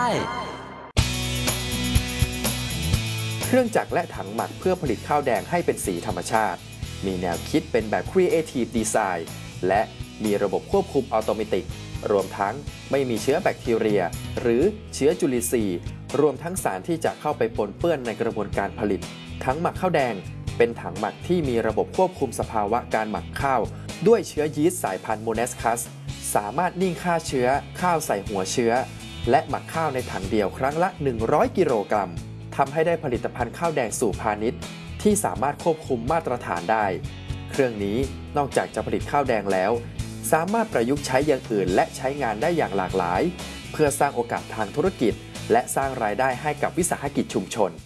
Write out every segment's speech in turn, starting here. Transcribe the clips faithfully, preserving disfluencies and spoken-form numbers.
เครื่องจักรและถังหมักเพื่อผลิตข้าวแดงให้เป็นสีธรรมชาติมีแนวคิดเป็นแบบ Creative Design และมีระบบควบคุมอัตโนมัติรวมทั้งไม่มีเชื้อแบคทีเรียหรือเชื้อจุลินทรีย์รวมทั้งสารที่จะเข้าไปปนเปื้อนในกระบวนการผลิตถังหมักข้าวแดงเป็นถังหมักที่มีระบบควบคุมสภาวะการหมักข้าวด้วยเชื้อยีสต์สายพันธุ์โมเนสคัสสามารถนิ่งฆ่าเชื้อข้าวใส่หัวเชื้อและหมักข้าวในถังเดียวครั้งละหนึ่งร้อยกิโลกรัมทำให้ได้ผลิตภัณฑ์ข้าวแดงสู่พาณิชย์ที่สามารถควบคุมมาตรฐานได้เครื่องนี้นอกจากจะผลิตข้าวแดงแล้วสามารถประยุกต์ใช้อย่างอื่นและใช้งานได้อย่างหลากหลายเพื่อสร้างโอกาสทางธุรกิจและสร้างรายได้ให้กับวิสาหกิจชุมชน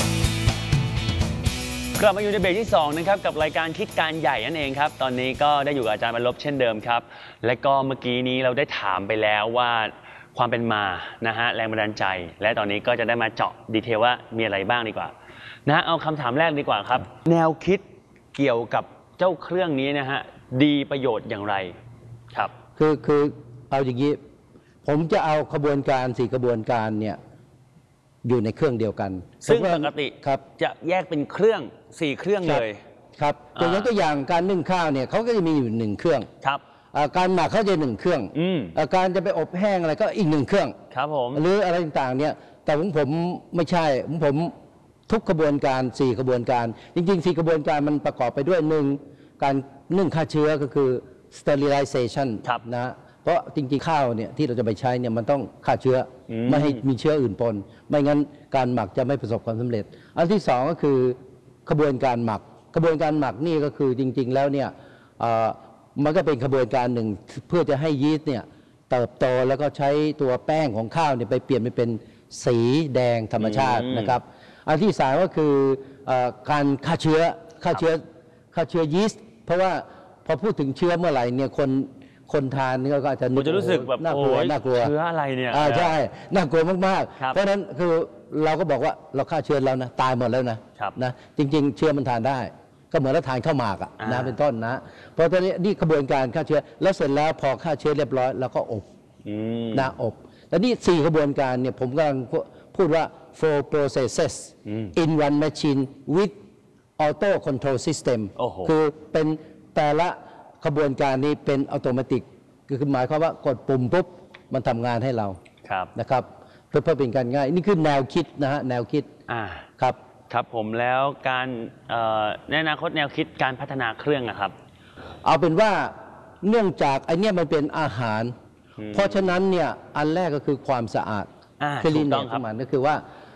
กลับมาอยู่ในเบรกที่สองนะครับกับรายการคิดการใหญ่นั่นเองครับตอนนี้ก็ได้อยู่กับอาจารย์บรรลบเช่นเดิมครับและก็เมื่อกี้นี้เราได้ถามไปแล้วว่าความเป็นมานะฮะแรงบันดาลใจและตอนนี้ก็จะได้มาเจาะดีเทลว่ามีอะไรบ้างดีกว่านะเอาคำถามแรกดีกว่าครับแนวคิดเกี่ยวกับเจ้าเครื่องนี้นะฮะดีประโยชน์อย่างไรครับคือคือเอาอย่างนี้ผมจะเอาขบวนการสี่ขบวนการเนี่ยอยู่ในเครื่องเดียวกันซึ่งปกติครับจะแยกเป็นเครื่องสี่เครื่องเลยครับอย่างยกตัวอย่างการนึ่งข้าวเนี่ยเขาก็จะมีอยู่หนึ่งเครื่องครับการหมักเขาจะหนึ่งเครื่องการจะไปอบแห้งอะไรก็อีกหนึ่งเครื่องครับผมหรืออะไรต่างๆเนี่ยแต่ผมผมไม่ใช่ผมผมทุกขบวนการสี่ขบวนการจริงๆสี่ขบวนการมันประกอบไปด้วยหนึ่งการนึ่งฆ่าเชื้อก็คือ sterilization นะเพราะจริงๆข้าวเนี่ยที่เราจะไปใช้เนี่ยมันต้องฆ่าเชื้อไม่ให้มีเชื้ออื่นปนไม่งั้นการหมักจะไม่ประสบความสำเร็จอันที่สองก็คือขบวนการหมักขบวนการหมักนี่ก็คือจริงๆแล้วเนี่ยมันก็เป็นขบวนการหนึ่งเพื่อจะให้ยีสต์เนี่ยเติบโตแล้วก็ใช้ตัวแป้งของข้าวเนี่ยไปเปลี่ยนไปเป็นสีแดงธรรมชาตินะครับอันที่สามก็คือการฆ่าเชื้อฆ่าเชื้อฆ่าเชื้อยีสต์เพราะว่าพอพูดถึงเชื้อเมื่อไหร่เนี่ยคนคนทานนี่ก็อาจจะจะรู้สึกแบบน่ากลัวน่ากลัวเชื้ออะไรเนี่ยใช่น่ากลัวมากๆเพราะฉะนั้นคือเราก็บอกว่าเราฆ่าเชื้อแล้วนะตายหมดแล้วนะนะจริงๆเชื้อมันทานได้ก็เหมือนเราทานข้าวหมากอ่ะนะเป็นต้นนะเพราะตอนนี้นี่กระบวนการฆ่าเชื้อแล้วเสร็จแล้วพอฆ่าเชื้อเรียบร้อยแล้วก็อบนะอบแล้วนี่สี่กระบวนการเนี่ยผมกำลังพูดว่า four processes in one machine with auto control system คือเป็นแต่ละกระบวนการนี้เป็นอัตโนมัติคือหมายความว่ากดปุ่มปุ๊บมันทำงานให้เรานะครับเพื่อเพื่อเป็นการง่ายนี่คือแนวคิดนะฮะแนวคิดครับครับผมแล้วการในอนาคตแนวคิดการพัฒนาเครื่องนะครับเอาเป็นว่าเนื่องจากไอเนี้ยมันเป็นอาหารเพราะฉะนั้นเนี่ยอันแรกก็คือความสะอาดคือลีนเนี่ยมันก็คือว่า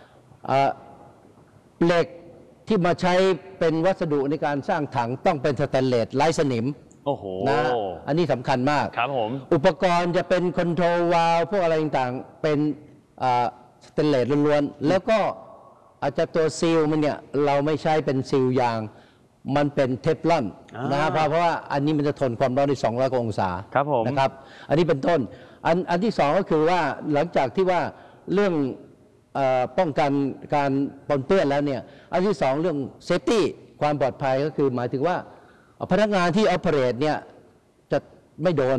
เหล็กที่มาใช้เป็นวัสดุในการสร้างถังต้องเป็นสแตนเลสไร้สนิมโอ้โหนะอันนี้สำคัญมากครับผมอุปกรณ์จะเป็นคอนโทรลวาลวพวกอะไรต่างๆเป็นสแตนเลสล้วนๆแล้วก็อาจจะตัวซีลมันเนี่ยเราไม่ใช้เป็นซีลยางมันเป็นเทฟลอนนะครับเพราะว่าอันนี้มันจะทนความร้อนได้สองร้อยกว่าองศาครับผมนะครับอันนี้เป็นต้นอันอันที่สองก็คือว่าหลังจากที่ว่าเรื่องป้องกันการปนเปื้อนแล้วเนี่ยอันที่สองเรื่องเซฟตี้ความปลอดภัยก็คือหมายถึงว่าพนักงานที่ออเปเรตเนี่ยจะไม่โดน